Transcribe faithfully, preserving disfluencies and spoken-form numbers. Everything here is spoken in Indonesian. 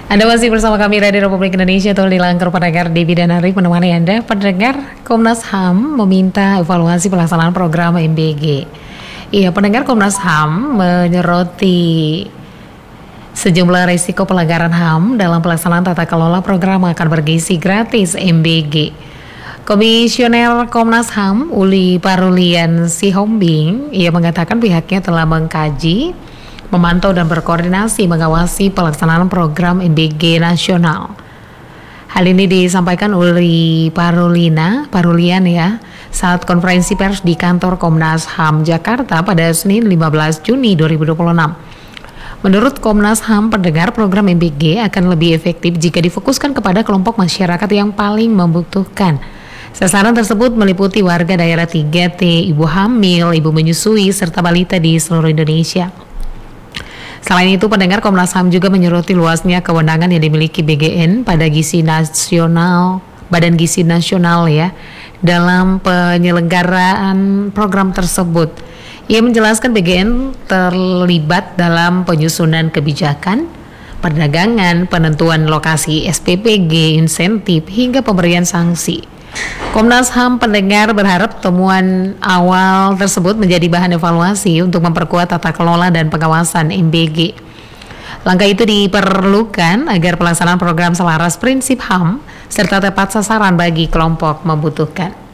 Anda masih bersama kami Radio Republik Indonesia, Tol di Langkar pendengar Devi dan Arif menemani Anda. Pendengar, Komnas H A M meminta evaluasi pelaksanaan program M B G. Iya, pendengar, Komnas H A M menyoroti sejumlah risiko pelanggaran H A M dalam pelaksanaan tata kelola program akan bergizi gratis M B G. Komisioner Komnas H A M Uli Parulian Sihombing, ia mengatakan pihaknya telah mengkaji, memantau dan berkoordinasi mengawasi pelaksanaan program M B G nasional. Hal ini disampaikan Uli Parulina, Parulian ya, saat konferensi pers di kantor Komnas H A M Jakarta pada Senin lima belas Juni dua ribu dua puluh enam. Menurut Komnas H A M, pendengar program M B G akan lebih efektif jika difokuskan kepada kelompok masyarakat yang paling membutuhkan. Sasaran tersebut meliputi warga daerah tiga T, ibu hamil, ibu menyusui, serta balita di seluruh Indonesia. Selain itu, pendengar, Komnas H A M juga menyoroti luasnya kewenangan yang dimiliki B G N pada gizi nasional, Badan Gizi Nasional ya, dalam penyelenggaraan program tersebut. Ia menjelaskan B G N terlibat dalam penyusunan kebijakan, perdagangan, penentuan lokasi S P P G, insentif, hingga pemberian sanksi. Komnas H A M pendengar berharap temuan awal tersebut menjadi bahan evaluasi untuk memperkuat tata kelola dan pengawasan M B G. Langkah itu diperlukan agar pelaksanaan program selaras prinsip H A M serta tepat sasaran bagi kelompok membutuhkan.